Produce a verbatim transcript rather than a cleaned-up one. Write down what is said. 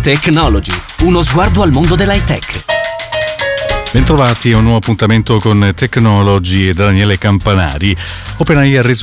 Technology, uno sguardo al mondo dell'high tech. Bentrovati a un nuovo appuntamento con Technology e Daniele Campanari. OpenAI ha reso